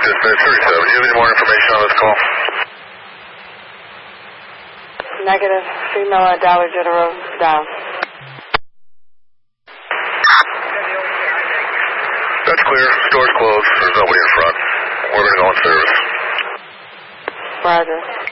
Dispatch 37. Do you have any more information on this call? Negative. Female at Dollar General down. That's clear. Store's closed. There's nobody in front. We're going to go in service. Roger.